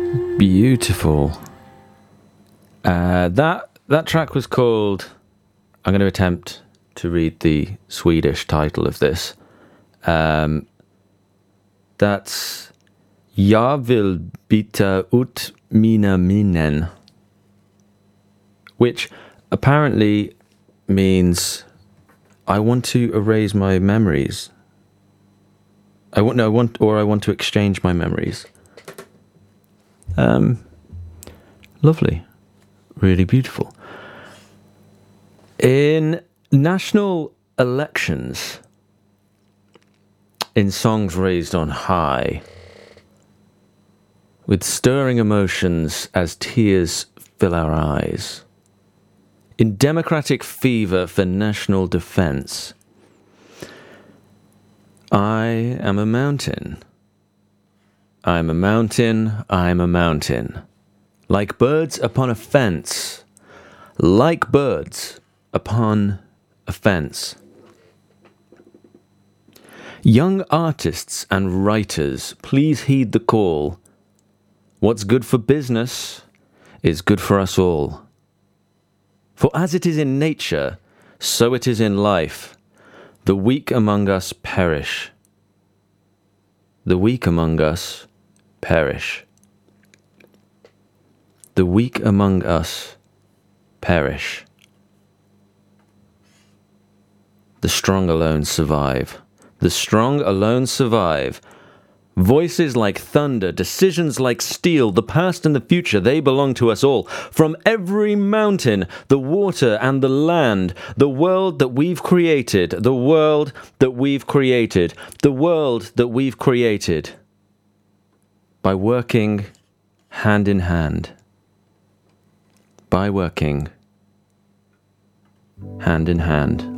Beautiful. That track was called... I'm going to attempt to read the Swedish title of this. That's Jag vill byta ut mina minnen, which apparently means I want to erase my memories. I want to exchange my memories. Lovely. Really beautiful. In national elections, in songs raised on high, with stirring emotions as tears fill our eyes, in democratic fever for national defense, I am a mountain. I'm a mountain, I'm a mountain. Like birds upon a fence. Like birds upon a fence. Young artists and writers, please heed the call. What's good for business is good for us all. For as it is in nature, so it is in life. The weak among us perish. The weak among us perish. The weak among us perish. The strong alone survive. The strong alone survive. Voices like thunder, decisions like steel, the past and the future, they belong to us all. From every mountain, the water and the land, the world that we've created, the world that we've created, the world that we've created. By working hand in hand. By working hand in hand.